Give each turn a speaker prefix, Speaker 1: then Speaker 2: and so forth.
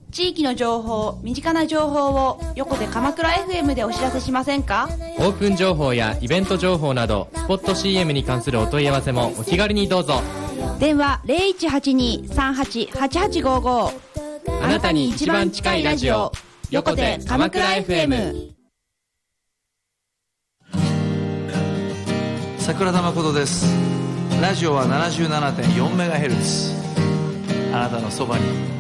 Speaker 1: 地域の情報、身近な情報を横で鎌倉 FM でお知らせしませんか？
Speaker 2: オープン情報やイベント情報などスポット CM に関するお問い合わせもお気軽にどうぞ。
Speaker 1: 電話 0182-388855。
Speaker 2: あなたに一番近いラジオ、横手鎌倉 FM。
Speaker 3: 桜田誠です。ラジオは 77.4MHz、 あなたのそばに